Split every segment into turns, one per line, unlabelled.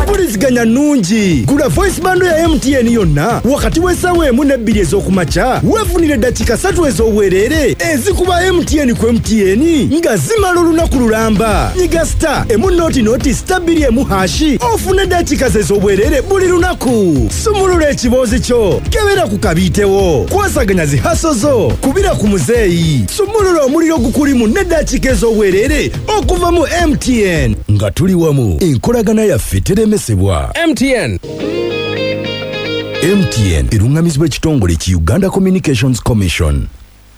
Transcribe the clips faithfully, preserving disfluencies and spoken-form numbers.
empuliziganya nnungi. Gula voice bando ya M T N yonna wakati w'essaawa emu n'ebbiri ez'okumakya weefunire dakika ssatu ez'obwereere ezikuba M T N ku M T N nga zimala olunaku lulamba. Nyiga star emu nooti nooti star bbiri emu hashi ofune dakika ze ez'obwereere buli lunaku. Sumulula ekiboozi kyo kebera ku kabiitewo. Kwasaganya zi haso zo kubira ku muzeeyi. Sumulula omuliro gukulimu ne dakika ez'obwereere okuva mu M T N. Nga tuli wamu enkolagana yaffe teremesebwa.
M T N.
M T N erungamizibwa ekitongole ki Uganda Communications Commission.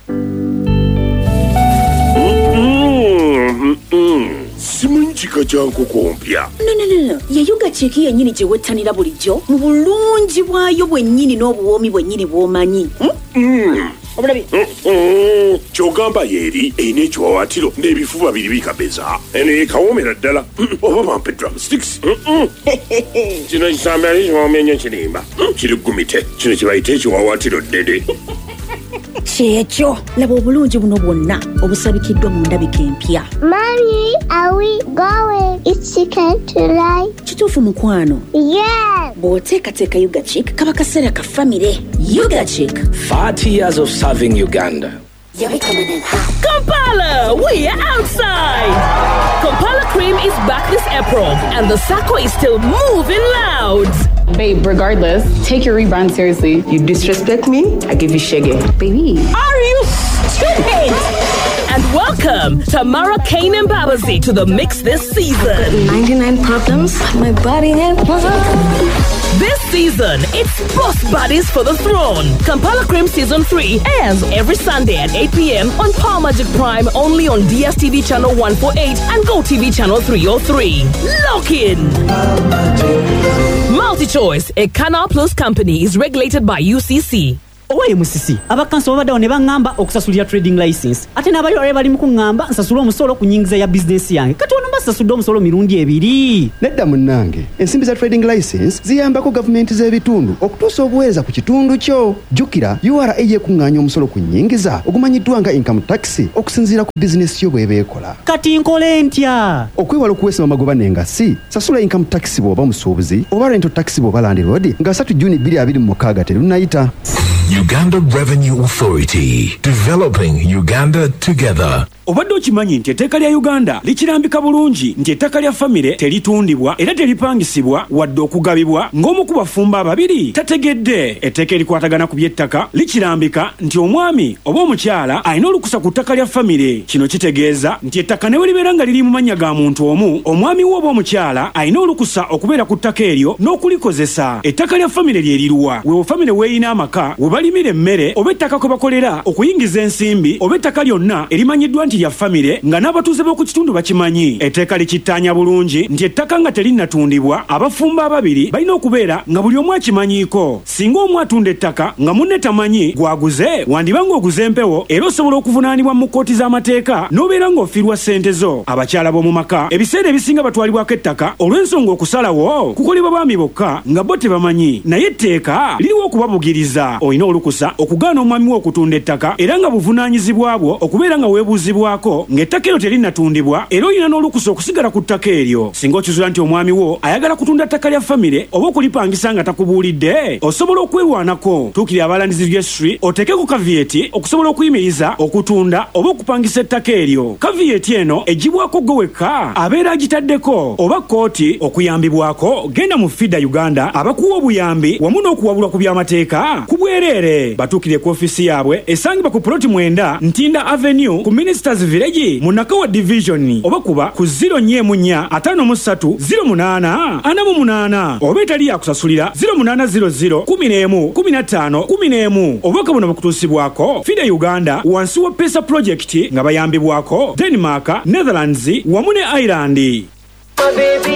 Simunchika chanko kompya.
No no no no. Ya yuga cheki yenyini je wettanira bulijjo mu bulungi bwayo bwennyini n'obuwoomi bwennyini bw'omanyi.
Mm.
Obulabi.
Mm. Kyogamba yeri eyina ekiwawaatiro n'ebifuba biri bikabeza. Eno yekawomera ddala. Oba bampe drumsticks. Kino kisamba ekiwomya nnyo kirimba. Kiri gumite. Kino kibayita ekiwawaatiro ddede.
Kyekyo laba obulungi buno bwonna obusabikiddwa mu ndabika empya.
Mommy, are we going? It's chicken tonight.
Kituufu mukwano?
Yes.
Bw'oteekateeka Yuga Chick kaba kaseera ka famire. Yuga Chick.
forty years of serving Uganda.
Kampala, we are outside. Kampala Cream is back this April, and the Sacco is still moving loud.
Babe, regardless, take your rebrand seriously.
You disrespect me, I give you shaggy.
Baby.
Are you stupid? And welcome Tamara Kane and Babazi to the mix this season.
ninety-nine problems, my body and
This season, it's Boss Buddies for the Throne. Kampala Cream Season three airs every Sunday at eight p.m. on Power Magic Prime, only on D S T V Channel one forty-eight and GoTV Channel three oh three. Lock in! MultiChoice, a Canal Plus company, is regulated by U C C.
Owe musisi abakanso babadde ne bangamba okusasulira trading license ate n'abayo bali mu kungamba nsasula omusolo ku nyingiza ya business yange kati ono mbasasudde omusolo mirundi ebiri.
Nedda munnange ensimbi za trading license ziyambako gavumenti z'ebitundu okutuusa obuweereza ku kitundu kyo. Jjukira U R A yeekuŋŋaanya omusolo ku nyingiza ogumanyiddwa nga income tax okusinziira ku bizinesi yo bw'eba ekola.
Kati nkole ntya?
Okwewala okuweesa amagoba n'engassi sasula income tax bw'oba musuubuzi oba rental tax bw'oba landlord nga three June twenty twenty-six terunnayita.
Uganda Revenue Authority, developing Uganda together.
Obadde okimanyi nti etteeka lya Uganda likirambika bulungi nti ettaka lya famire teritundibwa era teripangisibwa wadde okugabibwa ng'omu ku bafumba ababiri tategedde. Etteeka erikwatagana ku by'ettaka likirambika nti omwami oba omukyala alina olukusa ku ttaka lya famire. Kino kitegeeza nti ettaka ne bwe libeera nga liri mu mannya ga muntu omu, omwami wo oba omukyala alina olukusa okubeera ku ttaka eryo n'okulikozesa. Ettaka lya famire lye liruwa wewe famire weeyina amaka we balimira emmere oba ettaka kwe bakolera okuyingiza ensimbi oba ettaka lyonna erimanyiddwa nti ya famire nga n'abatuuze b'oku kitundu bakimanyi. Etteeka likittaanya bulungi nti ettaka nga terinnatundibwa abafumba ababiri balina okubeera nga buli omu akimanyiiko. Singa omu atunda ettaka nga munne tamanyi gwaguze wandiba ng'oguze empewo era osobola okuvunaanibwa mu kkooti z'amateeka n'obeera ng'ofiirwa ssente zo. Abakyala b'omu maka ebiseera ebisinga batwalibwako ettaka olw'ensonga okusalawo kukolebwa baami bokka nga bo tebamanyi, naye etteeka liriwo okubabugiriza. Olina olukusa okugaana omwami wo okutunda ettaka era nga buvunaanyizibwa bwo okubeera nga weebuuzibwako ng'ettaka eryo terinnatundibwa era olina n'olukusa okusigala ku ttaka eryo. Singa okizuula nti omwami wo ayagala kutunda ttaka lya famire oba okulipangisa nga takubuulidde, osobola okwerwanako. Tuukira abalandizi registry oteekeko kaviyeti okusobola okuyimiriza okutunda oba okupangisa ettaka eryo. Kaviyeti eno egibwako gwe wekka abeera agitaddeko oba kkooti okuyambibwako. Genda mu Fida Uganda abakuwa obuyambi wamu n'okuwabulwa ku by'amateeka ku bwereere. Batuukire ku ofiisi yaabwe esangibwa ku ploti mwenda Ntinda Avenue ku Ministers Village mu Nakawa Division oba kuba ku zero nine munya atano mu ssatu zero munana ana mu munana oba etali yakusasulira zero munana zero zero kumi n'emu kumi na ttaano kumi n'emu. Obubaka buno bukutuusibwako Fida Uganda wansi wa Pesa Project nga bayambibwako Denmark, Netherlands wamu ne Ireland.